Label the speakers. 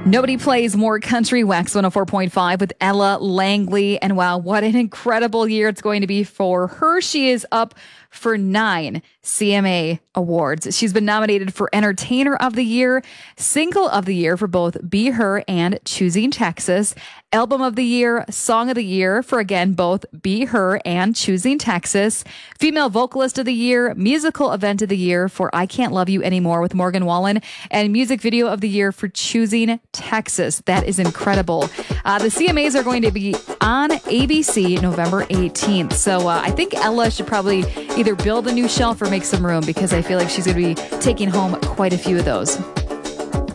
Speaker 1: Nobody plays more country. Wax 104.5 with Ella Langley. And wow, what an incredible year it's going to be for her. She is up for 9 CMA awards. She's been nominated for Entertainer of the Year, Single of the Year for both Be Her and Choosing Texas, Album of the Year, Song of the Year for, again, both Be Her and Choosing Texas, Female Vocalist of the Year, Musical Event of the Year for I Can't Love You Anymore with Morgan Wallen, and Music Video of the Year for Choosing Texas. That is incredible. The CMAs are going to be on ABC November 18th. So I think Ella should probably either build a new shelf or make some room, because I feel like she's going to be taking home quite a few of those.